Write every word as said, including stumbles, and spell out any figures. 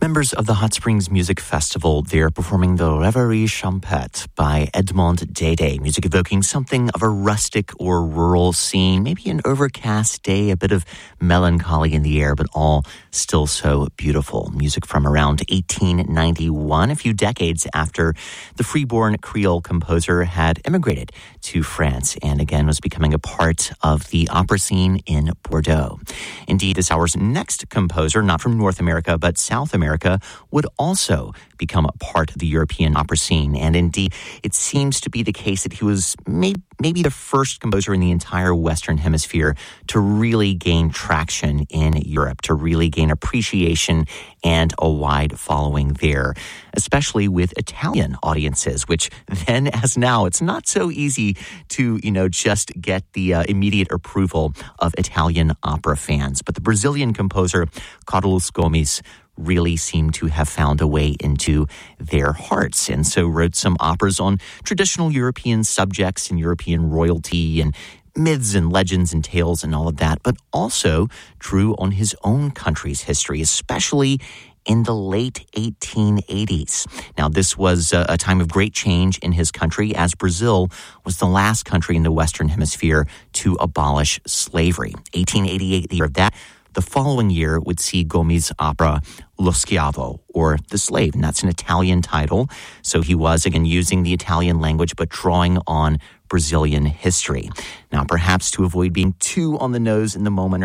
members of the Hot Springs Music Festival, they're performing the Reverie Champêtre by Edmond Dede, music evoking something of a rustic or rural scene, maybe an overcast day, a bit of melancholy in the air, but all still so beautiful. Music from around eighteen ninety-one, a few decades after the freeborn Creole composer had immigrated to France and again was becoming a part of the opera scene in Bordeaux. Indeed, this hour's next composer, not from North America, but South America, would also become a part of the European opera scene. And indeed, it seems to be the case that he was may- maybe the first composer in the entire Western Hemisphere to really gain traction in Europe, to really gain appreciation and a wide following there, especially with Italian audiences, which then as now, it's not so easy to, you know, just get the uh, immediate approval of Italian opera fans. But the Brazilian composer Carlos Gomes really seemed to have found a way into their hearts, and so wrote some operas on traditional European subjects and European royalty and myths and legends and tales and all of that, but also drew on his own country's history, especially in the late eighteen eighties. Now, this was a, a time of great change in his country, as Brazil was the last country in the Western Hemisphere to abolish slavery. eighteen eighty-eight, the year of that. The following year would see Gomes' opera Lo Schiavo, or The Slave, and that's an Italian title. So he was, again, using the Italian language, but drawing on Brazilian history. Now, perhaps to avoid being too on the nose in the moment,